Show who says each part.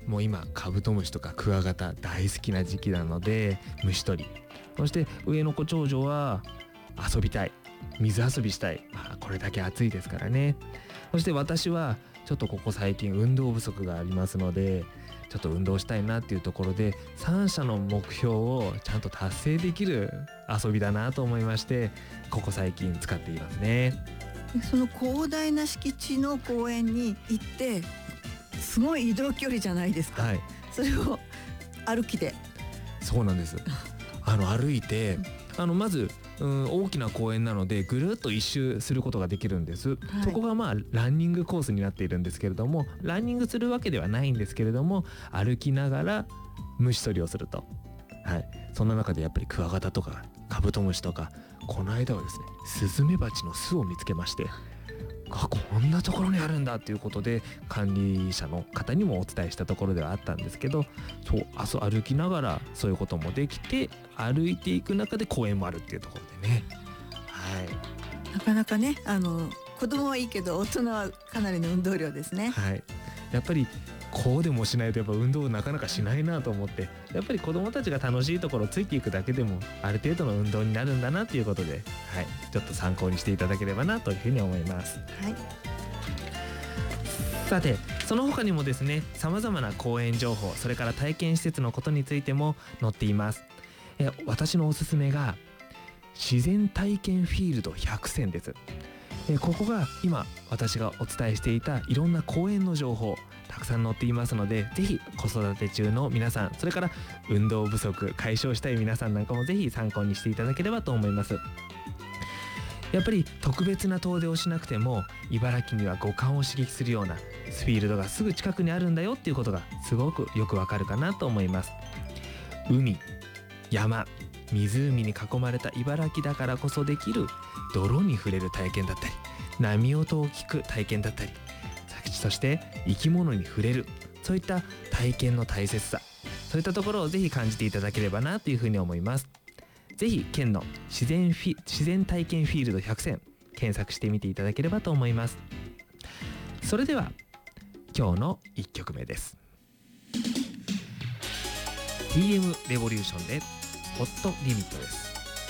Speaker 1: もう今カブトムシとかクワガタ大好きな時期なので虫取り、そして上の子長女は遊びたい、水遊びしたい、これだけ暑いですからね。そして私はちょっとここ最近運動不足がありますので、ちょっと運動したいなっていうところで3者の目標をちゃんと達成できる遊びだなと思いまして、ここ最近使っていますね。
Speaker 2: その広大な敷地の公園に行ってすごい移動距離じゃないですか、はい、それを歩きで。
Speaker 1: そうなんです歩いてまず大きな公園なのでぐるっと一周することができるんです、はい、そこがランニングコースになっているんですけれども、ランニングするわけではないんですけれども歩きながら虫取りをすると、はい、そんな中でやっぱりクワガタとかカブトムシとか、この間はですねスズメバチの巣を見つけまして、こんなところにあるんだっていうことで管理者の方にもお伝えしたところではあったんですけど、そう歩きながらそういうこともできて、歩いていく中で公園もあるっていうところでね、はい、
Speaker 2: なかなかね子供はいいけど大人はかなりの運動量ですね。
Speaker 1: はい、やっぱりこうでもしないとやっぱ運動をなかなかしないなと思って、やっぱり子どもたちが楽しいところをついていくだけでもある程度の運動になるんだなということで、はい、ちょっと参考にしていただければなというふうに思います。
Speaker 2: はい、
Speaker 1: さてその他にもですね、様々な公園情報、それから体験施設のことについても載っています。私のおすすめが自然体験フィールド100選です。ここが今私がお伝えしていたいろんな公園の情報たくさん載っていますので、ぜひ子育て中の皆さん、それから運動不足解消したい皆さんなんかもぜひ参考にしていただければと思います。やっぱり特別な遠出をしなくても茨城には五感を刺激するようなフィールドがすぐ近くにあるんだよっていうことがすごくよくわかるかなと思います。海、山、湖に囲まれた茨城だからこそできる泥に触れる体験だったり、波音を聞く体験だったり、そして生き物に触れる、そういった体験の大切さ、そういったところをぜひ感じていただければなというふうに思います。ぜひ県の自然体験フィールド100選検索してみていただければと思います。それでは今日の1曲目です。 TM レボリューションでホットリミットです。